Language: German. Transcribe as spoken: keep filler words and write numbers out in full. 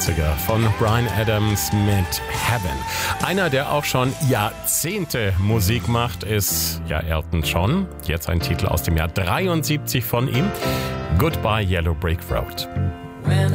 neunzehnhundertneunundsechziger von Bryan Adams mit Heaven. Einer, der auch schon Jahrzehnte Musik macht, ist ja Elton John. Jetzt ein Titel aus dem Jahr dreiundsiebzig von ihm. Goodbye Yellow Brick Road.